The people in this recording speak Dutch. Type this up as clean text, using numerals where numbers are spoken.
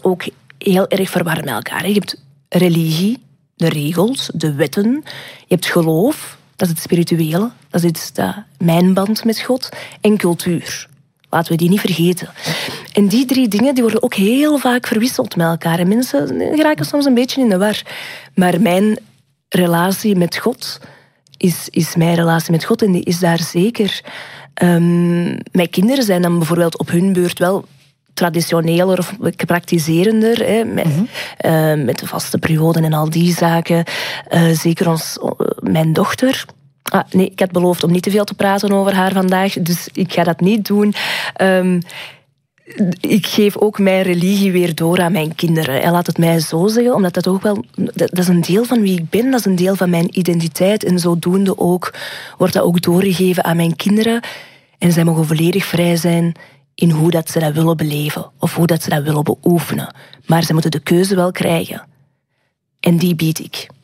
ook heel erg verwarren met elkaar. Je hebt religie, de regels, de wetten. Je hebt geloof, dat is het spirituele. Dat is mijn band met God. En cultuur. Laten we die niet vergeten. En die 3 dingen die worden ook heel vaak verwisseld met elkaar. En mensen geraken soms een beetje in de war. Maar mijn relatie met God is mijn relatie met God. En die is daar zeker. Mijn kinderen zijn dan bijvoorbeeld op hun beurt wel traditioneler of praktiserender, hè, met de vaste perioden en al die zaken. Zeker mijn dochter. Ik had beloofd om niet te veel te praten over haar vandaag, dus ik ga dat niet doen. Ik geef ook mijn religie weer door aan mijn kinderen. En laat het mij zo zeggen, omdat dat ook wel... Dat is een deel van wie ik ben, dat is een deel van mijn identiteit. En zodoende ook wordt dat ook doorgegeven aan mijn kinderen. En zij mogen volledig vrij zijn in hoe dat ze dat willen beleven. Of hoe dat ze dat willen beoefenen. Maar ze moeten de keuze wel krijgen. En die bied ik.